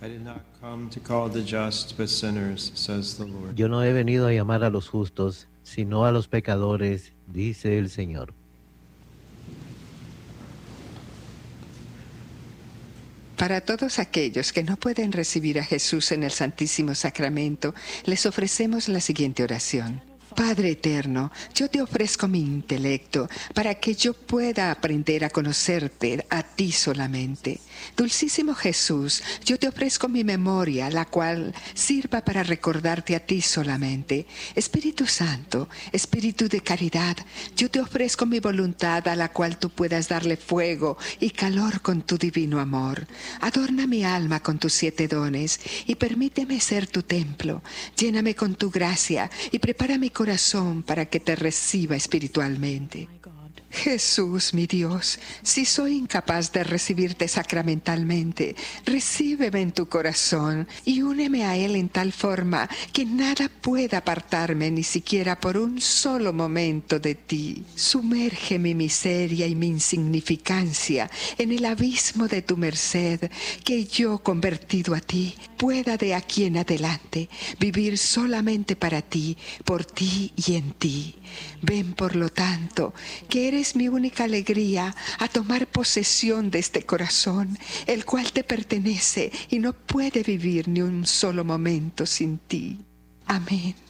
I did not come to call the just, but sinners, says the Lord. Yo no he venido a llamar a los justos, sino a los pecadores, dice el Señor. Para todos aquellos que no pueden recibir a Jesús en el Santísimo Sacramento, les ofrecemos la siguiente oración. Padre eterno, yo te ofrezco mi intelecto para que yo pueda aprender a conocerte a ti solamente. Dulcísimo Jesús, yo te ofrezco mi memoria, la cual sirva para recordarte a ti solamente. Espíritu Santo, Espíritu de caridad, yo te ofrezco mi voluntad a la cual tú puedas darle fuego y calor con tu divino amor. Adorna mi alma con tus 7 dones y permíteme ser tu templo. Lléname con tu gracia y prepara mi corazón para que te reciba espiritualmente. Jesús, mi Dios, si soy incapaz de recibirte sacramentalmente, recíbeme en tu corazón y úneme a Él en tal forma que nada pueda apartarme ni siquiera por un solo momento de ti. Sumerge mi miseria y mi insignificancia en el abismo de tu merced, que yo, convertido a ti, pueda de aquí en adelante vivir solamente para ti, por ti y en ti. Ven, por lo tanto, que eres mi única alegría, a tomar posesión de este corazón, el cual te pertenece y no puede vivir ni un solo momento sin ti. Amén.